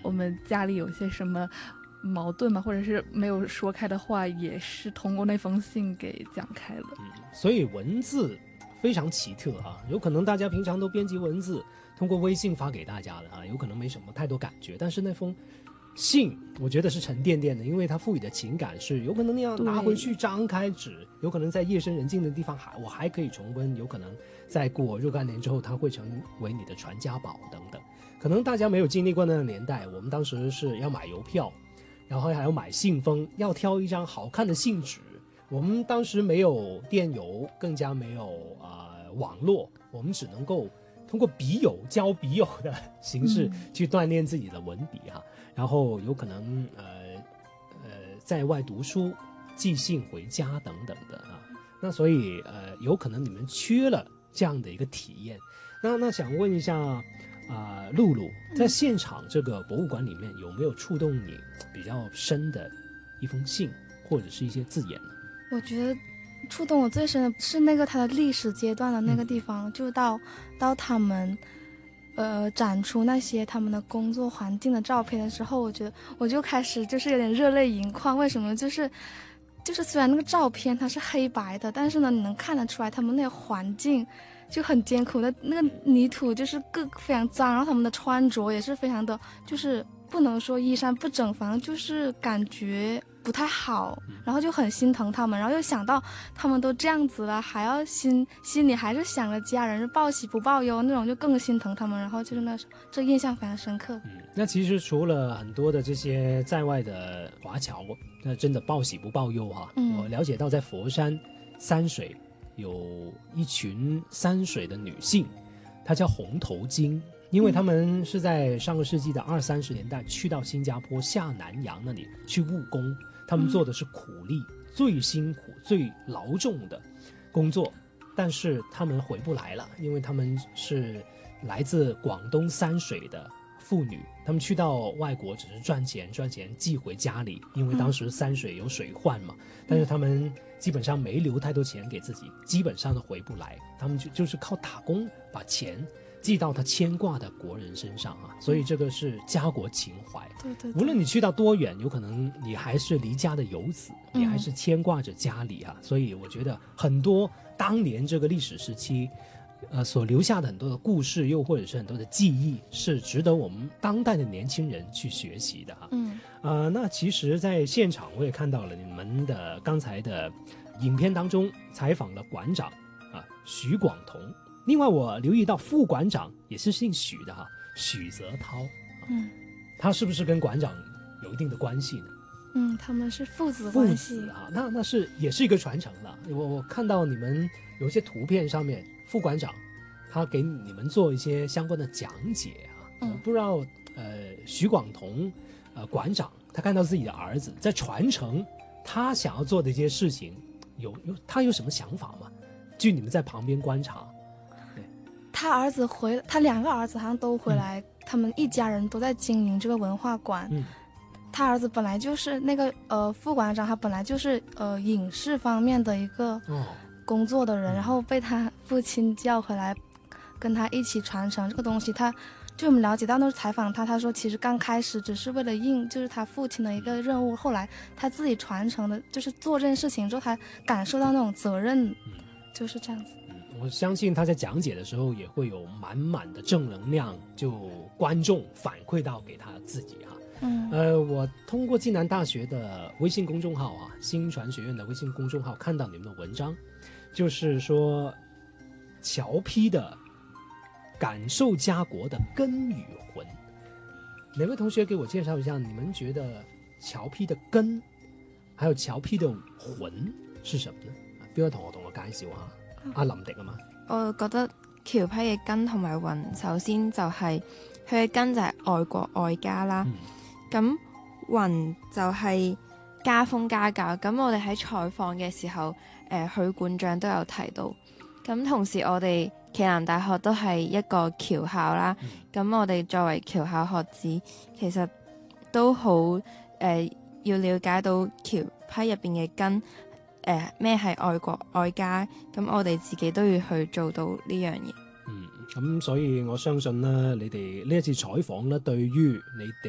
我们家里有些什么矛盾嘛，或者是没有说开的话，也是通过那封信给讲开了。 所以文字非常奇特啊，有可能大家平常都编辑文字，通过微信发给大家的啊，有可能没什么太多感觉，但是那封信我觉得是沉甸甸的，因为它赋予的情感是有可能你要拿回去张开纸，有可能在夜深人静的地方我还可以重温，有可能再过若干年之后它会成为你的传家宝等等。可能大家没有经历过那个年代，我们当时是要买邮票，然后还要买信封，要挑一张好看的信纸。我们当时没有电邮，更加没有网络，我们只能够通过笔友交笔友的形式去锻炼自己的文笔哈。然后有可能在外读书寄信回家等等的啊。那所以有可能你们缺了这样的一个体验。那想问一下露露，在现场这个博物馆里面有没有触动你比较深的一封信或者是一些字眼呢？ 我觉得触动我最深的是那个他的历史阶段的那个地方，就到他们展出那些他们的工作环境的照片的时候，我觉得我就开始就是有点热泪盈眶。为什么？就是虽然那个照片它是黑白的，但是呢你能看得出来他们那个环境就很艰苦的，那个泥土就是非常脏，然后他们的穿着也是非常的，就是不能说衣衫不整，反正就是感觉不太好，然后就很心疼他们，然后又想到他们都这样子了，还要心里还是想着家人，是报喜不报忧那种，就更心疼他们，然后就是这印象非常深刻。 那其实除了很多的这些在外的华侨，那真的报喜不报忧哈。我了解到在佛山山水有一群山水的女性，她叫红头巾，因为他们是在上个世纪的20-30年代去到新加坡下南洋那里去务工，他们做的是苦力，最辛苦最劳重的工作，但是他们回不来了，因为他们是来自广东山水的妇女，他们去到外国只是赚钱寄回家里，因为当时山水有水患嘛，但是他们基本上没留太多钱给自己，基本上都回不来，他们就是靠打工把钱寄到他牵挂的国人身上啊，所以这个是家国情怀。 对， 无论你去到多远，有可能你还是离家的游子，你还是牵挂着家里啊。所以我觉得很多当年这个历史时期所留下的很多的故事，又或者是很多的记忆，是值得我们当代的年轻人去学习的哈。那其实在现场我也看到了你们的刚才的影片当中采访了馆长许广同，另外我留意到副馆长也是姓许的哈，许泽涛。他是不是跟馆长有一定的关系呢？ 他们是父子关系啊，那是也是一个传承的。我看到你们有一些图片上面，副馆长他给你们做一些相关的讲解啊。我不知道许广同馆长他看到自己的儿子在传承他想要做的一些事情，他有什么想法吗？据你们在旁边观察。 他两个儿子好像都回来，他们一家人都在经营这个文化馆。他儿子本来就是那个副馆长，他本来就是影视方面的一个工作的人，然后被他父亲叫回来跟他一起传承这个东西。就我们了解到，那时候采访他说其实刚开始只是为了应就是他父亲的一个任务，后来他自己传承的，就是做这件事情之后，他感受到那种责任，就是这样子。 我相信他在讲解的时候也会有满满的正能量，就观众反馈到给他自己哈。我通过暨南大学的微信公众号新传学院的微信公众号看到你们的文章，就是说侨批的感受家国的根与魂。哪位同学给我介紹一下，你們覺得僑批的根還有僑批的魂是什麼呢？邊個同學同我介紹下？阿林迪啊嘛。 我覺得僑批嘅根同埋魂，首先就係佢嘅根就係愛國愛家啦。咁魂就係家風家教。咁我哋喺採訪嘅時候，許館長都有提到。咁同時我哋暨南大學都係一個僑校啦。咁我哋作為僑校學子，其實都好要了解到僑批入邊嘅根。咩係愛國愛家，咁我哋自己都要去做到呢樣嘢。 咁所以我相信咧，你哋呢一次採訪咧，對於你哋